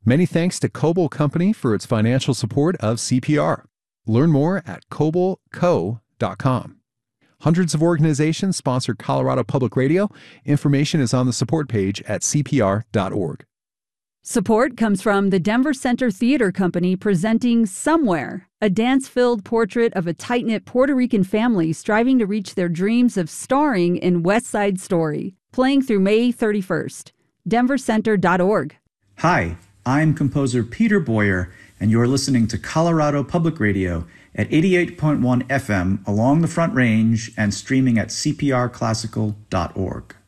Many thanks to Coble Company for its financial support of CPR. Learn more at cobleco.com. Hundreds of organizations sponsor Colorado Public Radio. Information is on the support page at cpr.org. Support comes from the Denver Center Theater Company presenting Somewhere, a dance-filled portrait of a tight-knit Puerto Rican family striving to reach their dreams of starring in West Side Story, playing through May 31st. denvercenter.org. Hi, I'm composer Peter Boyer, and you're listening to Colorado Public Radio at 88.1 FM along the Front Range and streaming at cprclassical.org.